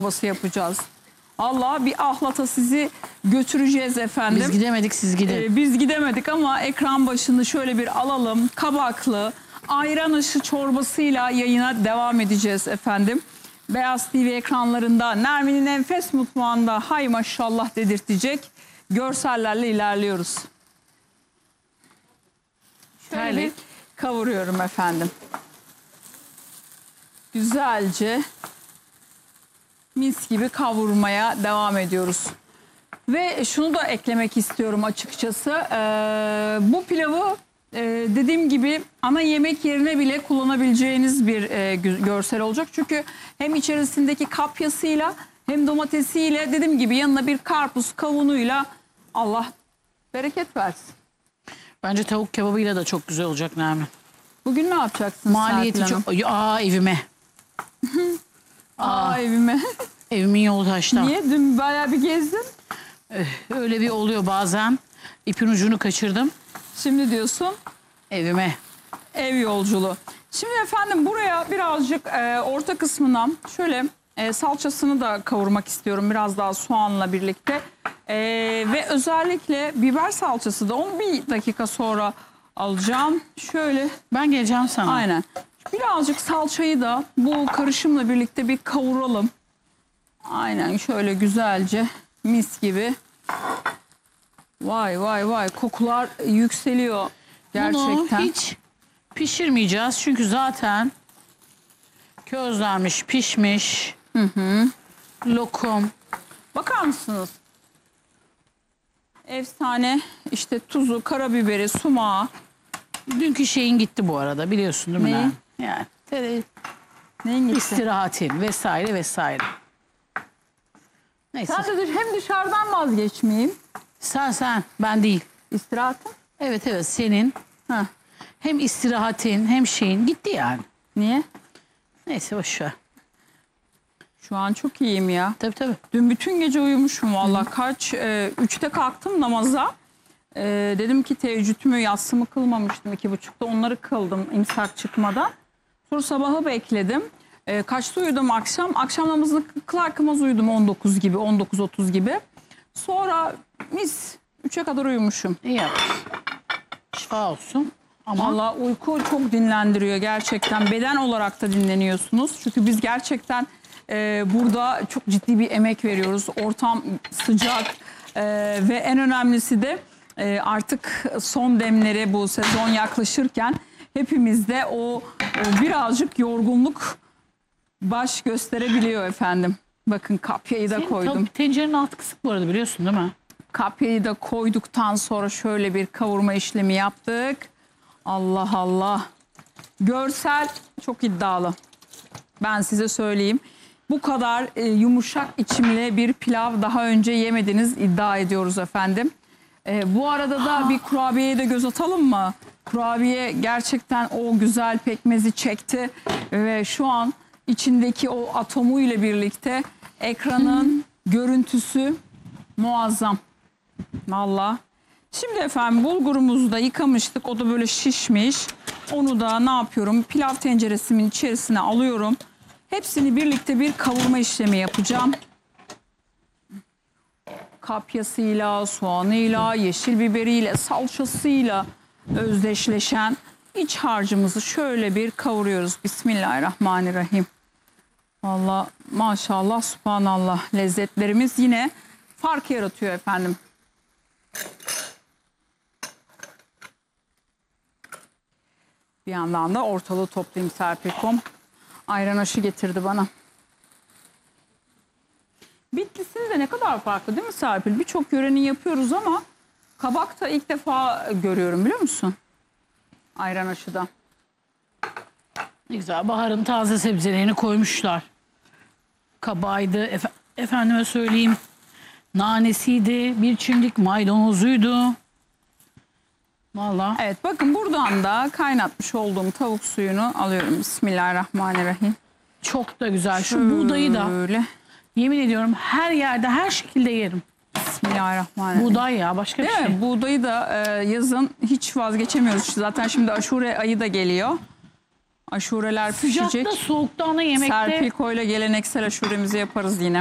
çorbası yapacağız. Allah bir ahlata sizi götüreceğiz efendim. Biz gidemedik, siz gidin. Biz gidemedik ama ekran başını şöyle bir alalım. Kabaklı ayran aşı çorbasıyla yayına devam edeceğiz efendim. Beyaz TV ekranlarında Nermin'in Enfes Mutfağı'nda hay maşallah dedirtecek görsellerle ilerliyoruz. Şöyle bir kavuruyorum efendim. Güzelce mis gibi kavurmaya devam ediyoruz. Ve şunu da eklemek istiyorum açıkçası. Bu pilavı dediğim gibi ana yemek yerine bile kullanabileceğiniz bir görsel olacak. Çünkü hem içerisindeki kapyasıyla hem domatesiyle dediğim gibi yanına bir karpuz kavunuyla Allah bereket versin. Bence tavuk kebabıyla da çok güzel olacak Nermin. Bugün ne yapacaksın? Maliyeti çok... evime. Evime. Evimin yolu taştan. Niye? Dün bayağı bir gezdin. Öyle bir oluyor bazen. İpin ucunu kaçırdım. Şimdi diyorsun Evime. ev yolculuğu. Şimdi efendim buraya birazcık orta kısmından şöyle salçasını da kavurmak istiyorum. Biraz daha soğanla birlikte. Ve özellikle biber salçası da onu bir dakika sonra alacağım. Şöyle. Ben geleceğim sana. Aynen. Birazcık salçayı da bu karışımla birlikte bir kavuralım. Aynen şöyle güzelce mis gibi. Vay vay vay kokular yükseliyor gerçekten. Bunu hiç pişirmeyeceğiz çünkü zaten közlenmiş, pişmiş. Lokum. Bakar mısınız? Efsane işte tuzu, karabiberi, sumağı. Dünkü şeyin gitti bu arada, biliyorsun değil mi? Neyi? Yani Neyin gitti? istirahatin vesaire vesaire. Neyse. Sen de hem dışarıdan vazgeçmeyeyim. Sen ben değil. İstirahatın? Evet senin Heh. hem istirahatin hem şeyin gitti yani. Niye? Neyse boşver. Şu an çok iyiyim ya. Tabii. Dün bütün gece uyumuşum valla. Kaç? 3'te kalktım namaza. Dedim ki teheccüdümü yatsımı kılmamıştım 2.30'da. Onları kıldım imsak çıkmadan. Sonra sabahı bekledim. Kaçta uyudum akşam? Akşam namazını kılar kılmaz uyudum 19 gibi, 19.30 gibi. Sonra mis 3'e kadar uyumuşum. İyi yapmışsın. Şifa olsun. Ama Valla uyku çok dinlendiriyor gerçekten. Beden olarak da dinleniyorsunuz. Çünkü biz gerçekten burada çok ciddi bir emek veriyoruz. Ortam sıcak ve en önemlisi de artık son demlere bu sezon yaklaşırken hepimizde o birazcık yorgunluk baş gösterebiliyor efendim. Bakın kapyayı da koydum. tencerenin altı kısık bu arada, biliyorsun değil mi? Kapyayı da koyduktan sonra şöyle bir kavurma işlemi yaptık. Allah Allah. Görsel çok iddialı. Ben size söyleyeyim. Bu kadar yumuşak içimli bir pilav daha önce yemediniz iddia ediyoruz efendim. Bu arada da bir kurabiyeye de göz atalım mı? Kurabiye gerçekten o güzel pekmezi çekti ve şu an içindeki o atomuyla birlikte ekranın görüntüsü muazzam. Vallahi. Şimdi efendim bulgurumuzu da yıkamıştık. O da böyle şişmiş. Onu da ne yapıyorum? Pilav tenceresimin içerisine alıyorum. Hepsini birlikte bir kavurma işlemi yapacağım. Kapyasıyla, soğanıyla, yeşil biberiyle, salçasıyla özdeşleşen iç harcımızı şöyle bir kavuruyoruz. Bismillahirrahmanirrahim. Vallahi maşallah, subhanallah. Lezzetlerimiz yine fark yaratıyor efendim. Bir yandan da ortalığı toplayayım Serpil.com. Ayran aşı getirdi bana. Bitlis'in de ne kadar farklı değil mi Serpil? Birçok yörenin yapıyoruz ama kabak da ilk defa görüyorum biliyor musun? Ayran aşıda. Ne güzel, baharın taze sebzelerini koymuşlar. Kabağıydı, efendime söyleyeyim, nanesiydi, bir çimdik maydanozuydu. Vallahi. Evet bakın buradan da kaynatmış olduğum tavuk suyunu alıyorum. Bismillahirrahmanirrahim. Çok da güzel. Şu buğdayı da yemin ediyorum her yerde her şekilde yerim. Bismillahirrahmanirrahim. Buğday ya, başka bir Değil şey. mi? Buğdayı da yazın hiç vazgeçemiyoruz. Zaten şimdi aşure ayı da geliyor. Aşureler pişecek. Sıcakta soğukta ana yemekte. Serpil Koy'la geleneksel aşuremizi yaparız yine.